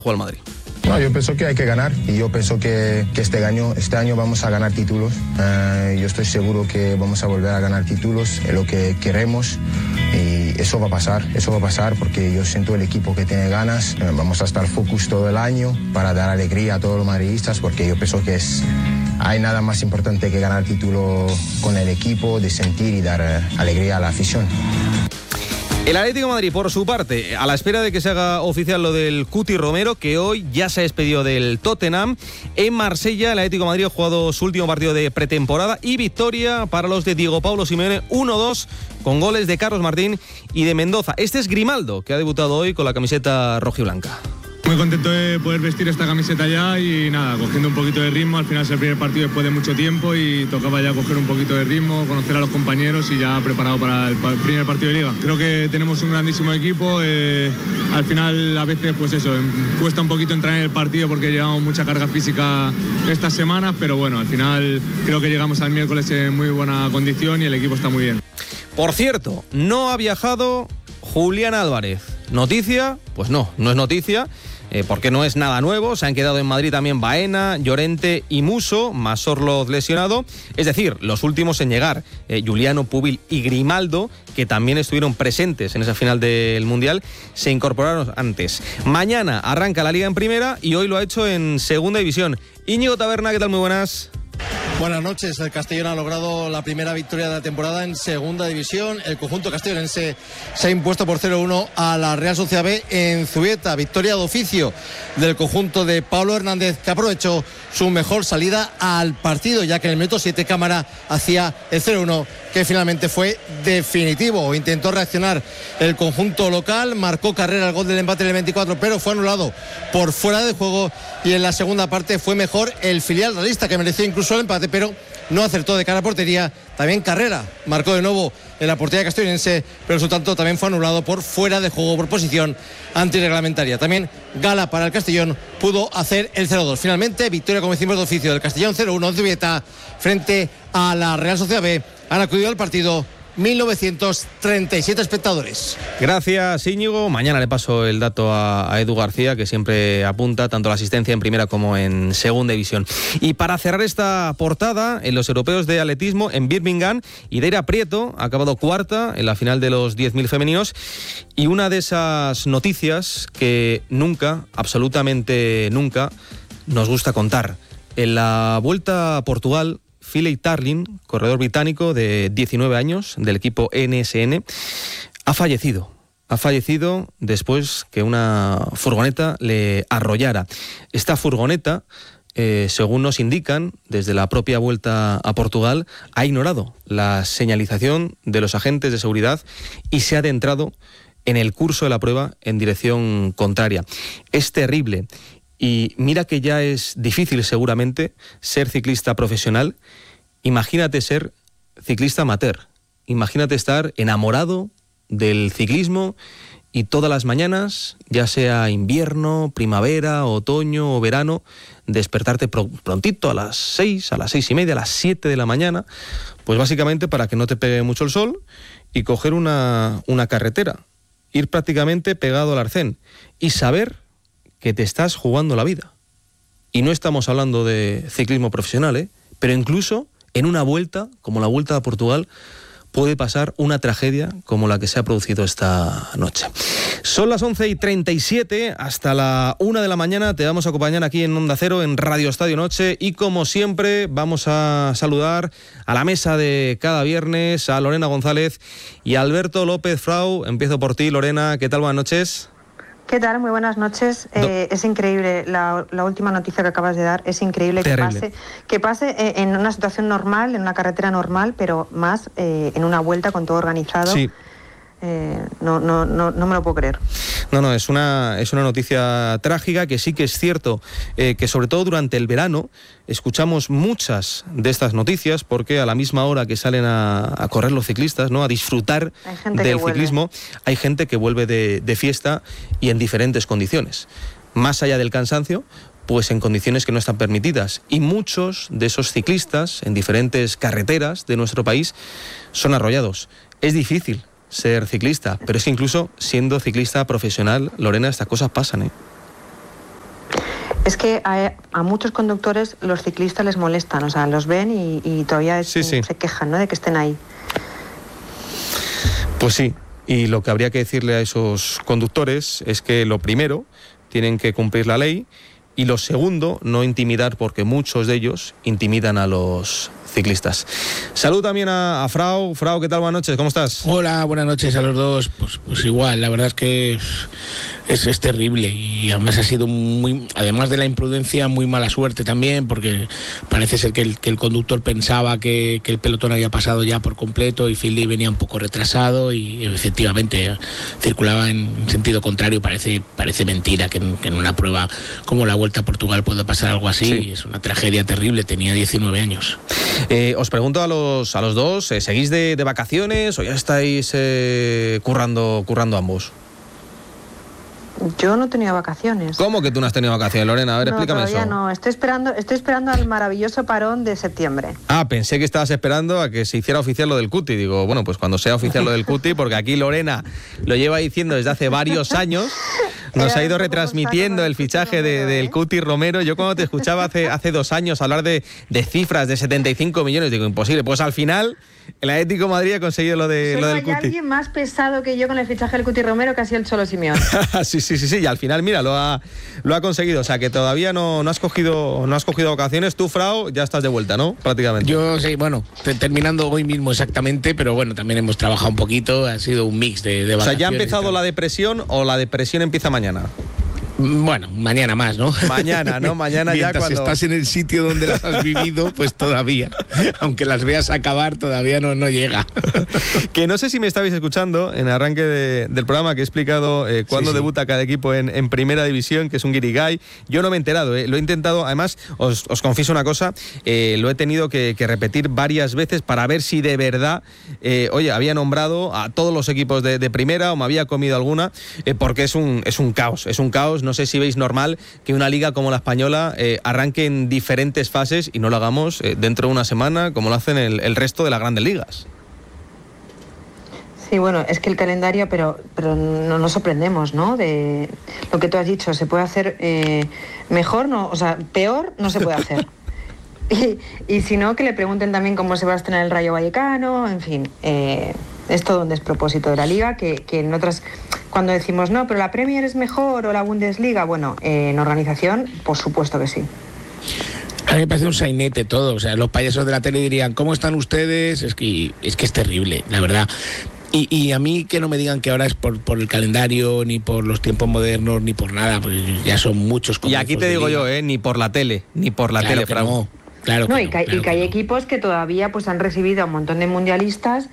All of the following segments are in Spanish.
al Madrid. No, yo pienso que hay que ganar y yo pienso que este año vamos a ganar títulos. Yo estoy seguro que vamos a volver a ganar títulos, es lo que queremos y eso va a pasar porque yo siento el equipo que tiene ganas. Vamos a estar focus todo el año para dar alegría a todos los madridistas porque yo pienso que hay nada más importante que ganar título con el equipo, de sentir y dar alegría a la afición. El Atlético de Madrid, por su parte, a la espera de que se haga oficial lo del Cuti Romero, que hoy ya se ha despedido del Tottenham. En Marsella, el Atlético de Madrid ha jugado su último partido de pretemporada y victoria para los de Diego Paulo Simeone, 1-2, con goles de Carlos Martín y de Mendoza. Este es Grimaldo, que ha debutado hoy con la camiseta rojiblanca. Muy contento de poder vestir esta camiseta ya y nada, cogiendo un poquito de ritmo. Al final es el primer partido después de mucho tiempo y tocaba ya coger un poquito de ritmo, conocer a los compañeros y ya preparado para el primer partido de Liga. Creo que tenemos un grandísimo equipo. Al final a veces pues eso, cuesta un poquito entrar en el partido porque llevamos mucha carga física estas semanas, pero bueno, al final creo que llegamos al miércoles en muy buena condición y el equipo está muy bien. Por cierto, no ha viajado Julián Álvarez. ¿Noticia? Pues no es noticia. Porque no es nada nuevo, se han quedado en Madrid también Baena, Llorente y Muso, más Orloz lesionado, es decir, los últimos en llegar, Juliano, Pubil y Grimaldo, que también estuvieron presentes en esa final del Mundial, se incorporaron antes. Mañana arranca la Liga en Primera y hoy lo ha hecho en Segunda División. Íñigo Taberna, ¿qué tal? Muy buenas. Buenas noches, el Castellón ha logrado la primera victoria de la temporada en Segunda División. El conjunto castellonense se ha impuesto por 0-1 a la Real Sociedad B en Zubieta. Victoria de oficio del conjunto de Pablo Hernández, que aprovechó su mejor salida al partido, ya que en el minuto 7 Cámara hacía el 0-1, que finalmente fue definitivo. Intentó reaccionar el conjunto local, marcó Carrera el gol del empate en el 24, pero fue anulado por fuera de juego, y en la segunda parte fue mejor el filial realista, que merecía incluso el empate, pero no acertó de cara a portería. También Carrera marcó de nuevo en la portería castellonense, pero su tanto también fue anulado por fuera de juego por posición antirreglamentaria. También Gala para el Castellón pudo hacer el 0-2. Finalmente, victoria, como decimos, de oficio del Castellón, 0-1 en Zubieta frente a la Real Sociedad B. Han acudido al partido 1.937 espectadores. Gracias, Íñigo. Mañana le paso el dato a Edu García, que siempre apunta tanto la asistencia en primera como en Segunda División. Y para cerrar esta portada, en los europeos de atletismo en Birmingham, Idaira Prieto ha acabado cuarta en la final de los 10.000 femeninos. Y una de esas noticias que nunca, absolutamente nunca, nos gusta contar. En la Vuelta a Portugal, Philip Tarling, corredor británico de 19 años del equipo NSN, ha fallecido después que una furgoneta le arrollara. Esta furgoneta, según nos indican desde la propia Vuelta a Portugal, ha ignorado la señalización de los agentes de seguridad y se ha adentrado en el curso de la prueba en dirección contraria. Es terrible. Y mira que ya es difícil seguramente ser ciclista profesional. Imagínate ser ciclista amateur. Imagínate estar enamorado del ciclismo y todas las mañanas, ya sea invierno, primavera, otoño o verano, despertarte prontito a las 6, a las 6:30, a las 7 de la mañana, pues básicamente para que no te pegue mucho el sol y coger una carretera, ir prácticamente pegado al arcén y saber que te estás jugando la vida. Y no estamos hablando de ciclismo profesional, pero incluso en una vuelta, como la Vuelta a Portugal, puede pasar una tragedia como la que se ha producido esta noche. Son las 11:37, hasta la 1 de la mañana te vamos a acompañar aquí en Onda Cero, en Radio Estadio Noche, y como siempre vamos a saludar a la mesa de cada viernes, a Lorena González y a Alberto López Frau. Empiezo por ti, Lorena, ¿qué tal? Buenas noches. ¿Qué tal? Muy buenas noches. Es increíble la última noticia que acabas de dar. Es increíble que pase en una situación normal, en una carretera normal, pero más en una vuelta con todo organizado. Sí. No me lo puedo creer. No, es una noticia trágica, que sí que es cierto que sobre todo durante el verano escuchamos muchas de estas noticias, porque a la misma hora que salen a correr los ciclistas, ¿no?, a disfrutar del ciclismo, hay gente que vuelve de fiesta y en diferentes condiciones. Más allá del cansancio, pues en condiciones que no están permitidas. Y muchos de esos ciclistas en diferentes carreteras de nuestro país son arrollados. Es difícil ser ciclista, pero es que incluso siendo ciclista profesional, Lorena, estas cosas pasan, Es que a muchos conductores los ciclistas les molestan, o sea, los ven y todavía se quejan, ¿no?, de que estén ahí. Pues sí, y lo que habría que decirle a esos conductores es que lo primero, tienen que cumplir la ley, y lo segundo, no intimidar, porque muchos de ellos intimidan a los ciclistas. Salud también a Frau. Frau, ¿qué tal? Buenas noches, ¿cómo estás? Hola, buenas noches a los dos. Pues igual, la verdad es que es terrible, y además ha sido además de la imprudencia, muy mala suerte también, porque parece ser que el conductor pensaba que el pelotón había pasado ya por completo y Findlay venía un poco retrasado y efectivamente circulaba en sentido contrario. Parece mentira que en una prueba como la Vuelta a Portugal pueda pasar algo así. Sí. Es una tragedia terrible, tenía 19 años. Os pregunto a los dos, ¿seguís de vacaciones o ya estáis currando ambos? Yo no tenía vacaciones. ¿Cómo que tú no has tenido vacaciones, Lorena? A ver, explícame eso. No, estoy esperando al maravilloso parón de septiembre. Ah, pensé que estabas esperando a que se hiciera oficial lo del Cuti. Digo, bueno, pues cuando sea oficial lo del Cuti, porque aquí Lorena lo lleva diciendo desde hace varios años. Nos ha ido retransmitiendo el fichaje del Cuti Romero. Yo cuando te escuchaba hace 2 años hablar de cifras de 75 millones, digo, imposible. Pues al final el Atlético de Madrid ha conseguido lo del Cuti. Hay alguien más pesado que yo con el fichaje del Cuti Romero, que ha sido el Cholo Simeone. Sí, y al final, mira, lo ha conseguido. O sea, que todavía no has cogido vacaciones. Tú, Frau, ya estás de vuelta, ¿no? Prácticamente. Yo sí, bueno, terminando hoy mismo exactamente, pero bueno, también hemos trabajado un poquito. Ha sido un mix de vacaciones. O sea, ¿ya ha empezado la depresión o la depresión empieza mañana? Bueno, mañana más, ¿no? Mañana, ¿no? Mañana ya cuando estás en el sitio donde las has vivido, pues todavía. Aunque las veas acabar, todavía no llega. Que no sé si me estabais escuchando en el arranque del programa, que he explicado cuándo debuta cada equipo en primera división, que es un guirigay. Yo no me he enterado, lo he intentado. Además, os confieso una cosa, lo he tenido que repetir varias veces para ver si de verdad, había nombrado a todos los equipos de primera o me había comido alguna, porque es un caos. No sé si veis normal que una liga como la española arranque en diferentes fases y no lo hagamos dentro de una semana como lo hacen el resto de las grandes ligas. Sí, bueno, es que el calendario, pero no nos sorprendemos, ¿no? De lo que tú has dicho, se puede hacer mejor, no, o sea, peor no se puede hacer. Y si no, que le pregunten también cómo se va a estrenar el Rayo Vallecano, en fin, es todo un despropósito de la liga, que en otras, cuando decimos no, pero la Premier es mejor o la Bundesliga, bueno, en organización, por supuesto que sí. A mí me parece un sainete todo, o sea, los payasos de la tele dirían, ¿cómo están ustedes? Es que es terrible, la verdad. Y a mí que no me digan que ahora es por el calendario, ni por los tiempos modernos, ni por nada, porque ya son muchos. Y aquí te digo yo, ni por la tele, Fran. No. Claro que no, y que hay equipos que todavía pues han recibido a un montón de mundialistas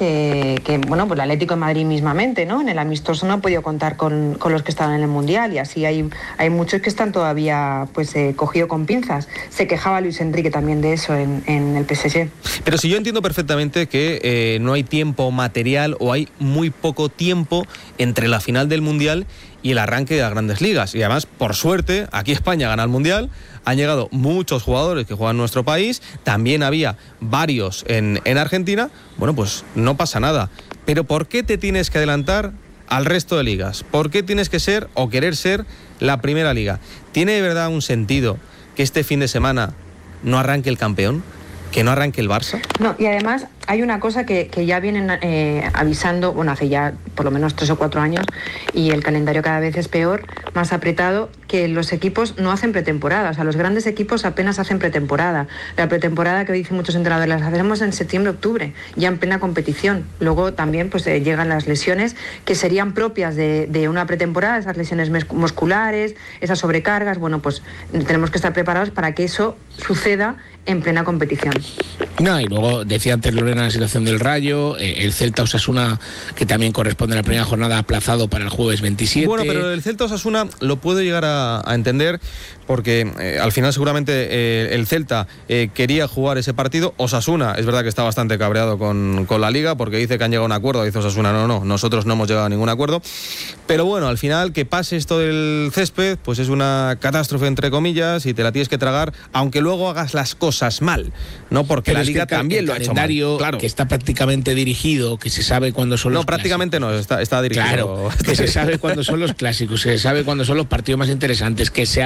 que bueno, pues el Atlético de Madrid mismamente, ¿no? En el amistoso no ha podido contar con los que estaban en el Mundial, y así hay muchos que están todavía pues cogido con pinzas. Se quejaba Luis Enrique también de eso en el PSG. Pero si yo entiendo perfectamente que no hay tiempo material o hay muy poco tiempo entre la final del Mundial y el arranque de las grandes ligas. Y además, por suerte, aquí España gana el Mundial, han llegado muchos jugadores que juegan en nuestro país, también había varios en Argentina, bueno, pues no pasa nada. Pero ¿por qué te tienes que adelantar al resto de ligas? ¿Por qué tienes que ser o querer ser la primera liga? ¿Tiene de verdad un sentido que este fin de semana no arranque el campeón? ¿Que no arranque el Barça? No, y además hay una cosa que ya vienen avisando, bueno, hace ya por lo menos 3 o 4 años, y el calendario cada vez es peor, más apretado, que los equipos no hacen pretemporada. O sea, los grandes equipos apenas hacen pretemporada. La pretemporada, que dicen muchos entrenadores, las hacemos en septiembre, octubre, ya en plena competición. Luego también pues llegan las lesiones que serían propias de una pretemporada, esas lesiones musculares, esas sobrecargas. Bueno, pues tenemos que estar preparados para que eso suceda en plena competición. No, y luego decía antes Lorena la situación del Rayo, el Celta Osasuna, que también corresponde a la primera jornada, aplazado para el jueves 27. Bueno, pero el Celta Osasuna lo puedo llegar a entender, porque al final seguramente el Celta quería jugar ese partido. Osasuna es verdad que está bastante cabreado con la Liga, porque dice que han llegado a un acuerdo. Dice Osasuna, no, nosotros no hemos llegado a ningún acuerdo. Pero bueno, al final que pase esto del césped, pues es una catástrofe entre comillas, y te la tienes que tragar, aunque luego hagas las cosas mal, ¿no? Porque pero la Liga también lo ha hecho mal. Claro. Que está prácticamente dirigido, que se sabe cuándo son los prácticamente clásicos. No, está dirigido. Claro, que se sabe cuándo son los clásicos, se sabe cuándo son los partidos más interesantes, que se